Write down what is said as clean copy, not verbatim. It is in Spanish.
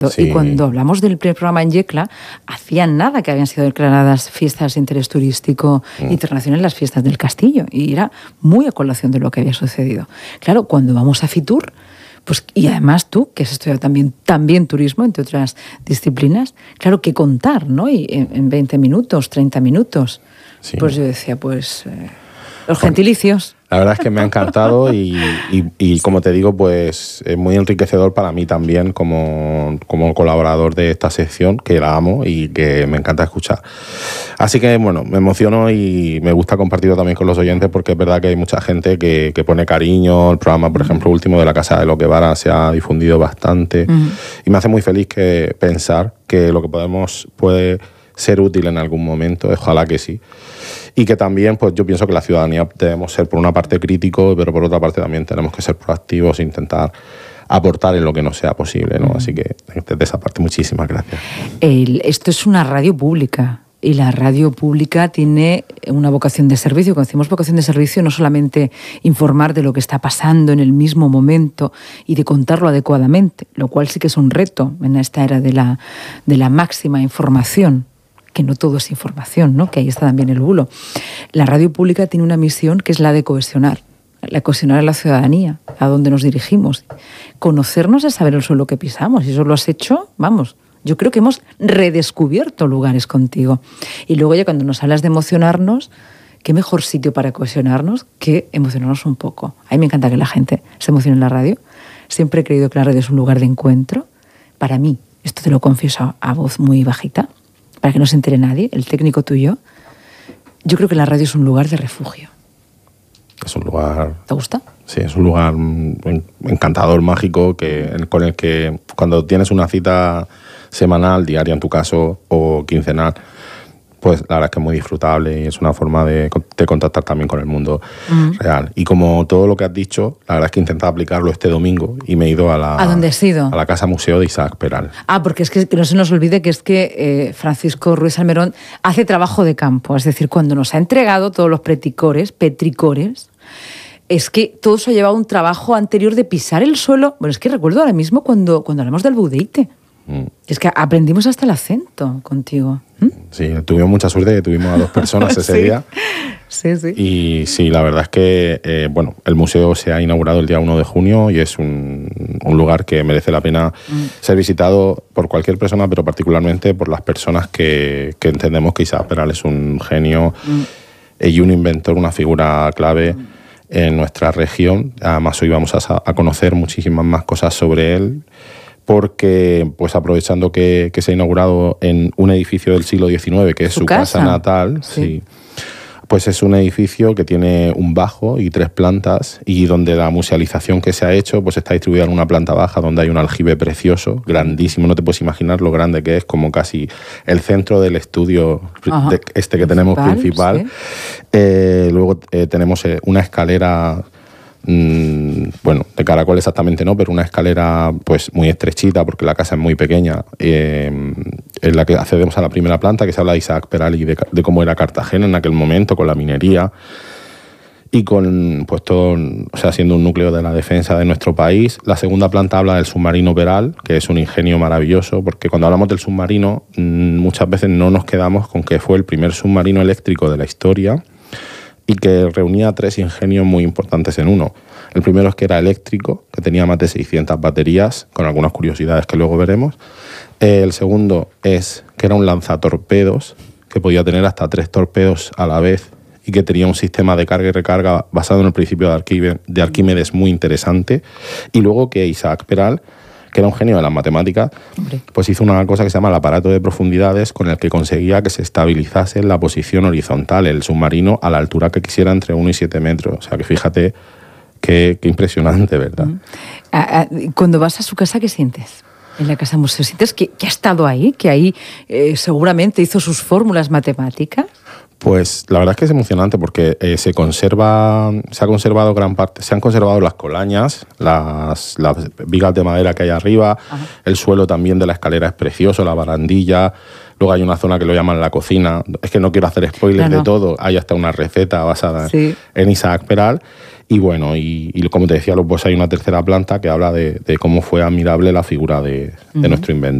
Sí. Y cuando hablamos del primer programa en Yecla, hacía nada que habían sido declaradas fiestas de interés turístico internacional, las fiestas del Castillo, y era muy a colación de lo que había sucedido. Claro, cuando vamos a Fitur, pues, y además tú, que has estudiado también turismo, entre otras disciplinas, claro, que contar, ¿no? Y en 20 minutos, 30 minutos, sí. Pues yo decía, los gentilicios. La verdad es que me ha encantado y como te digo, pues es muy enriquecedor para mí también como colaborador de esta sección, que la amo y que me encanta escuchar. Así que, bueno, me emociono y me gusta compartirlo también con los oyentes porque es verdad que hay mucha gente que pone cariño. El programa, por ejemplo, último de La Casa de Lo que Vara se ha difundido bastante y me hace muy feliz pensar que lo que puede ser útil en algún momento, ojalá que sí. Y que también, pues yo pienso que la ciudadanía debemos ser por una parte críticos, pero por otra parte también tenemos que ser proactivos e intentar aportar en lo que nos sea posible, ¿no? Así que desde esa parte, muchísimas gracias. Esto es una radio pública y la radio pública tiene una vocación de servicio. Cuando decimos vocación de servicio, no solamente informar de lo que está pasando en el mismo momento y de contarlo adecuadamente, lo cual sí que es un reto en esta era de la máxima información, que no todo es información, ¿no? Que ahí está también el bulo. La radio pública tiene una misión que es la de cohesionar a la ciudadanía, a donde nos dirigimos. Conocernos es saber el suelo que pisamos, y eso lo has hecho, vamos, yo creo que hemos redescubierto lugares contigo. Y luego ya cuando nos hablas de emocionarnos, qué mejor sitio para cohesionarnos que emocionarnos un poco. A mí me encanta que la gente se emocione en la radio. Siempre he creído que la radio es un lugar de encuentro. Para mí, esto te lo confieso a voz muy bajita, para que no se entere nadie, el técnico tuyo, yo creo que la radio es un lugar de refugio. Es un lugar... ¿Te gusta? Sí, es un lugar encantador, mágico, con el que cuando tienes una cita semanal, diaria en tu caso, o quincenal, pues la verdad es que es muy disfrutable y es una forma de contactar también con el mundo real. Y como todo lo que has dicho, la verdad es que he intentado aplicarlo este domingo y me he ido ¿A dónde has ido? A la Casa Museo de Isaac Peral. Porque es que no se nos olvide que es que Francisco Ruiz Salmerón hace trabajo de campo. Es decir, cuando nos ha entregado todos los petricores, es que todo eso ha llevado un trabajo anterior de pisar el suelo. Bueno, es que recuerdo ahora mismo cuando hablamos del Budeite. Es que aprendimos hasta el acento contigo. Sí, tuvimos mucha suerte que tuvimos a 2 personas ese día. Sí, sí. Y sí, la verdad es que el museo se ha inaugurado el día 1 de junio y es un lugar que merece la pena ser visitado por cualquier persona, pero particularmente por las personas que entendemos que Isaac Peral es un genio y un inventor, una figura clave en nuestra región. Además, hoy vamos a conocer muchísimas más cosas sobre él, porque pues aprovechando que se ha inaugurado en un edificio del siglo XIX, que es su casa natal, sí, pues es un edificio que tiene un bajo y 3 plantas, y donde la musealización que se ha hecho pues está distribuida en una planta baja donde hay un aljibe precioso, grandísimo, no te puedes imaginar lo grande que es, como casi el centro del estudio que tenemos principal. Sí. Luego tenemos una escalera, de caracol exactamente no, pero una escalera pues muy estrechita porque la casa es muy pequeña, en la que accedemos a la primera planta, que se habla de Isaac Peral y de cómo era Cartagena en aquel momento, con la minería y con pues todo, o sea, siendo un núcleo de la defensa de nuestro país. La segunda planta habla del submarino Peral, que es un ingenio maravilloso, porque cuando hablamos del submarino muchas veces no nos quedamos con que fue el primer submarino eléctrico de la historia y que reunía 3 ingenios muy importantes en uno. El primero es que era eléctrico, que tenía más de 600 baterías, con algunas curiosidades que luego veremos. El segundo es que era un lanzatorpedos, que podía tener hasta 3 torpedos a la vez y que tenía un sistema de carga y recarga basado en el principio de Arquímedes muy interesante. Y luego que Isaac Peral, que era un genio de las matemáticas, pues hizo una cosa que se llama el aparato de profundidades, con el que conseguía que se estabilizase en la posición horizontal el submarino a la altura que quisiera, entre 1 y 7 metros. O sea, que fíjate qué impresionante, ¿verdad? Cuando vas a su casa, ¿qué sientes? En la Casa Museo, ¿sientes que ha estado ahí? ¿Que ahí seguramente hizo sus fórmulas matemáticas? Pues la verdad es que es emocionante porque se han conservado gran parte, se han conservado las colañas, las vigas de madera que hay arriba, el suelo también de la escalera es precioso, la barandilla. Luego hay una zona que lo llaman la cocina. Es que no quiero hacer spoilers de todo. Hay hasta una receta basada en Isaac Peral. Y bueno, y como te decía, pues hay una tercera planta que habla de cómo fue admirable la figura de nuestro inventor.